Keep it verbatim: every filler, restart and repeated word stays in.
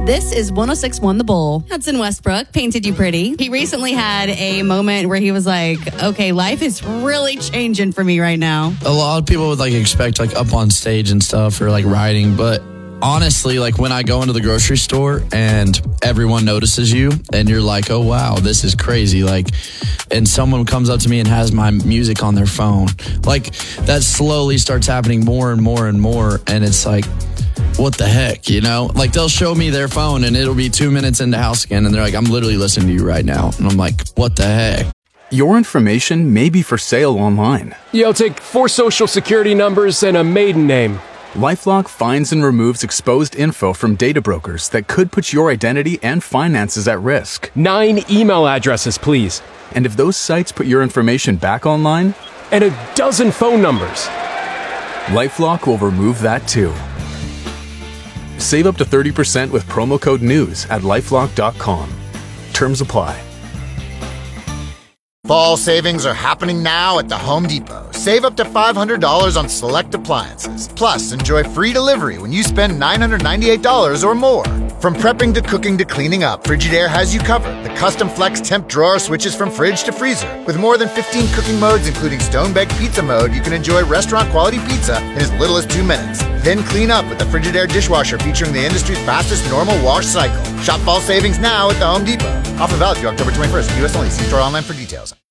This is one oh six point one The Bull. Hudson Westbrook painted you pretty. He recently had a moment where he was like, okay, life is really changing for me right now. A lot of people would like expect like up on stage and stuff or like writing, but honestly, like when I go into the grocery store and everyone notices you and you're like, oh wow, this is crazy. Like, and someone comes up to me and has my music on their phone. Like that slowly starts happening more and more and more. And it's like, what the heck, you know? Like they'll show me their phone and it'll be two minutes into house again. And they're like, I'm literally listening to you right now. And I'm like, what the heck? Your information may be for sale online. Yeah, I'll take four social security numbers and a maiden name. LifeLock finds and removes exposed info from data brokers that could put your identity and finances at risk. Nine email addresses, please. And if those sites put your information back online? And a dozen phone numbers. LifeLock will remove that too. Save up to thirty percent with promo code NEWS at lifelock dot com. Terms apply. Fall savings are happening now at the Home Depot. Save up to five hundred dollars on select appliances. Plus, enjoy free delivery when you spend nine hundred ninety-eight dollars or more. From prepping to cooking to cleaning up, Frigidaire has you covered. The custom flex temp drawer switches from fridge to freezer. With more than fifteen cooking modes, including stone-baked pizza mode, you can enjoy restaurant-quality pizza in as little as two minutes. Then clean up with the Frigidaire dishwasher featuring the industry's fastest normal wash cycle. Shop fall savings now at the Home Depot. Offer valid through October twenty-first. U S only. See store online for details.